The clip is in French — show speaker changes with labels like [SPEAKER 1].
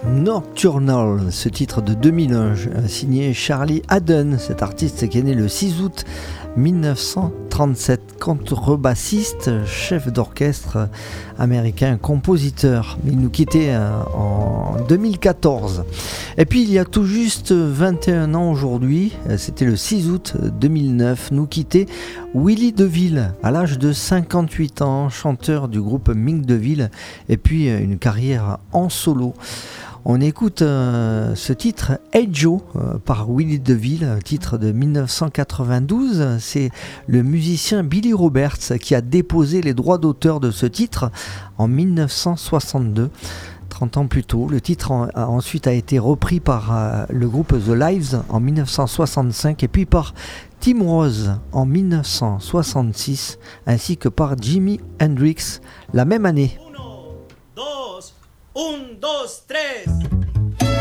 [SPEAKER 1] Nocturnal, ce titre de 2001, signé Charlie Haden, cet artiste qui est né le 6 août 1937, contrebassiste, chef d'orchestre américain, compositeur. Il nous quittait en 2014. Et puis il y a tout juste 21 ans aujourd'hui, c'était le 6 août 2009, nous quittait Willie DeVille à l'âge de 58 ans, chanteur du groupe Mick DeVille, et puis une carrière en solo. On écoute ce titre Hey Joe par Willie DeVille, titre de 1992. C'est le musicien Billy Roberts qui a déposé les droits d'auteur de ce titre en 1962. 30 ans plus tôt, le titre ensuite a été repris par le groupe The Lives en 1965 et puis par Tim Rose en 1966 ainsi que par Jimi Hendrix la même année.
[SPEAKER 2] 1, 2, 3